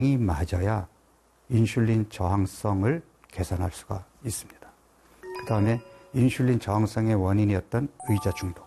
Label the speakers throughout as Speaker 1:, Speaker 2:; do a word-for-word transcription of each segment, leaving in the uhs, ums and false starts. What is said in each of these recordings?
Speaker 1: 이 맞아야 인슐린 저항성을 개선할 수가 있습니다. 그 다음에 인슐린 저항성의 원인이었던 의자 중독.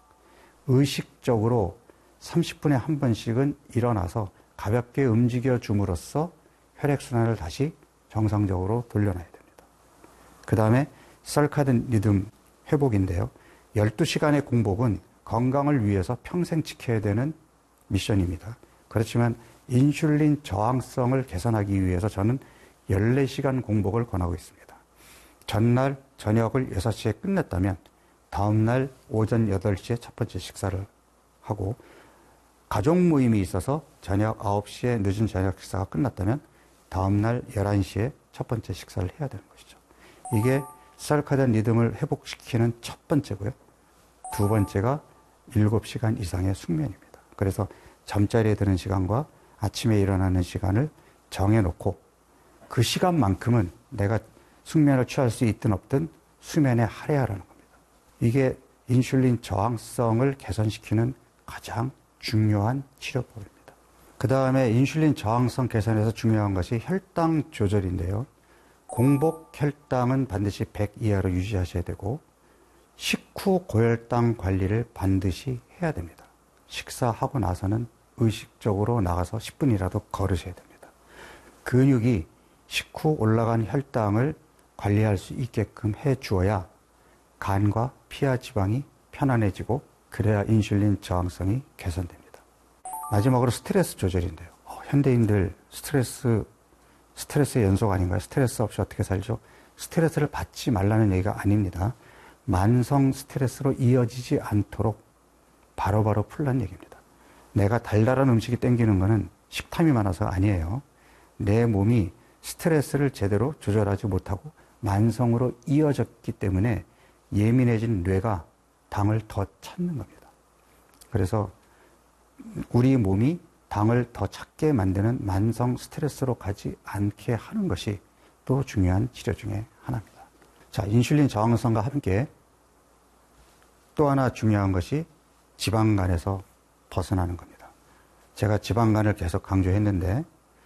Speaker 1: 의식적으로 삼십 분에 한 번씩은 일어나서 가볍게 움직여 줌으로써 혈액순환을 다시 정상적으로 돌려놔야 됩니다. 그 다음에 서카디안 리듬 회복인데요. 열두 시간의 공복은 건강을 위해서 평생 지켜야 되는 미션입니다. 그렇지만 인슐린 저항성을 개선하기 위해서 저는 열네 시간 공복을 권하고 있습니다. 전날 저녁을 여섯 시에 끝냈다면 다음날 오전 여덟 시에 첫 번째 식사를 하고, 가족 모임이 있어서 저녁 아홉 시에 늦은 저녁 식사가 끝났다면 다음날 열한 시에 첫 번째 식사를 해야 되는 것이죠. 이게 서카디안 리듬을 회복시키는 첫 번째고요. 두 번째가 일곱 시간 이상의 숙면입니다. 그래서 잠자리에 드는 시간과 아침에 일어나는 시간을 정해놓고 그 시간만큼은 내가 숙면을 취할 수 있든 없든 수면에 할애하라는 겁니다. 이게 인슐린 저항성을 개선시키는 가장 중요한 치료법입니다. 그 다음에 인슐린 저항성 개선에서 중요한 것이 혈당 조절인데요. 공복 혈당은 반드시 백 이하로 유지하셔야 되고, 식후 고혈당 관리를 반드시 해야 됩니다. 식사하고 나서는 의식적으로 나가서 십 분이라도 걸으셔야 됩니다. 근육이 식후 올라간 혈당을 관리할 수 있게끔 해 주어야 간과 피하 지방이 편안해지고, 그래야 인슐린 저항성이 개선됩니다. 마지막으로 스트레스 조절인데요. 어, 현대인들 스트레스, 스트레스의 연속 아닌가요? 스트레스 없이 어떻게 살죠? 스트레스를 받지 말라는 얘기가 아닙니다. 만성 스트레스로 이어지지 않도록 바로바로 풀란 얘기입니다. 내가 달달한 음식이 땡기는 거는 식탐이 많아서 아니에요. 내 몸이 스트레스를 제대로 조절하지 못하고 만성으로 이어졌기 때문에 예민해진 뇌가 당을 더 찾는 겁니다. 그래서 우리 몸이 당을 더 찾게 만드는 만성 스트레스로 가지 않게 하는 것이 또 중요한 치료 중에 하나입니다. 자, 인슐린 저항성과 함께 또 하나 중요한 것이 지방간에서 벗어나는 겁니다. 제가 지방간을 계속 강조했는데,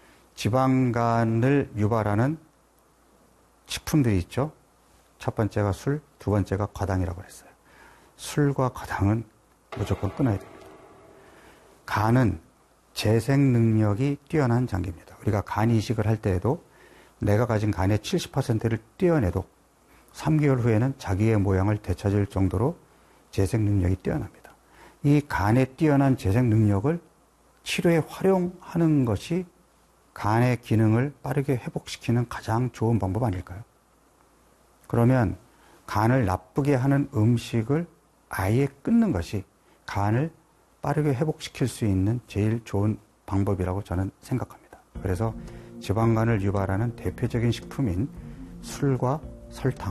Speaker 1: 지방간을 유발하는 식품들이 있죠. 첫 번째가 술, 두 번째가 과당이라고 했어요. 술과 과당은 무조건 끊어야 됩니다. 간은 재생 능력이 뛰어난 장기입니다. 우리가 간 이식을 할 때에도 내가 가진 간의 칠십 퍼센트를 떼어내도 삼 개월 후에는 자기의 모양을 되찾을 정도로 재생 능력이 뛰어납니다. 이 간의 뛰어난 재생 능력을 치료에 활용하는 것이 간의 기능을 빠르게 회복시키는 가장 좋은 방법 아닐까요? 그러면 간을 나쁘게 하는 음식을 아예 끊는 것이 간을 빠르게 회복시킬 수 있는 제일 좋은 방법이라고 저는 생각합니다. 그래서 지방간을 유발하는 대표적인 식품인 술과 설탕,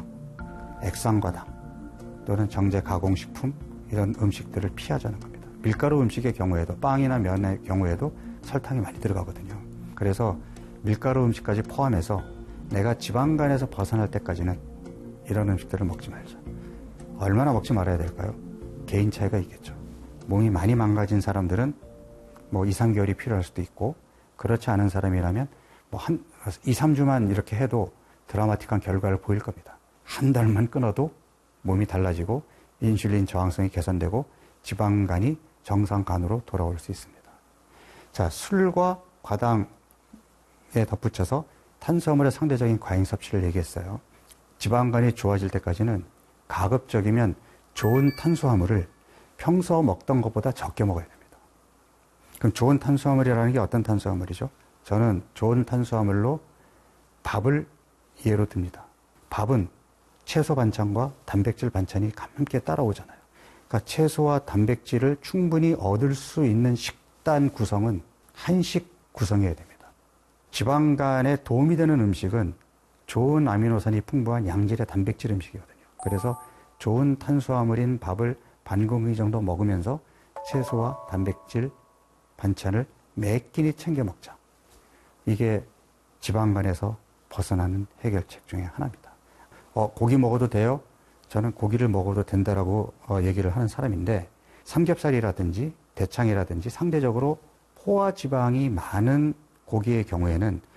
Speaker 1: 액상과당 또는 정제 가공식품, 이런 음식들을 피하자는 겁니다. 밀가루 음식의 경우에도, 빵이나 면의 경우에도 설탕이 많이 들어가거든요. 그래서 밀가루 음식까지 포함해서 내가 지방간에서 벗어날 때까지는 이런 음식들을 먹지 말자. 얼마나 먹지 말아야 될까요? 개인 차이가 있겠죠. 몸이 많이 망가진 사람들은 뭐 이, 삼 개월이 필요할 수도 있고, 그렇지 않은 사람이라면 뭐 한 이, 삼 주만 이렇게 해도 드라마틱한 결과를 보일 겁니다. 한 달만 끊어도 몸이 달라지고 인슐린 저항성이 개선되고 지방간이 정상간으로 돌아올 수 있습니다. 자, 술과 과당에 덧붙여서 탄수화물의 상대적인 과잉 섭취를 얘기했어요. 지방간이 좋아질 때까지는 가급적이면 좋은 탄수화물을 평소 먹던 것보다 적게 먹어야 됩니다. 그럼 좋은 탄수화물이라는 게 어떤 탄수화물이죠? 저는 좋은 탄수화물로 밥을 예로 듭니다. 밥은 채소 반찬과 단백질 반찬이 함께 따라오잖아요. 그러니까 채소와 단백질을 충분히 얻을 수 있는 식단 구성은 한식 구성이어야 됩니다. 지방간에 도움이 되는 음식은 좋은 아미노산이 풍부한 양질의 단백질 음식이거든요. 그래서 좋은 탄수화물인 밥을 반 공기 정도 먹으면서 채소와 단백질 반찬을 매 끼니 챙겨 먹자. 이게 지방간에서 벗어나는 해결책 중에 하나입니다. 어, 고기 먹어도 돼요? 저는 고기를 먹어도 된다라고 어, 얘기를 하는 사람인데, 삼겹살이라든지 대창이라든지 상대적으로 포화 지방이 많은 고기의 경우에는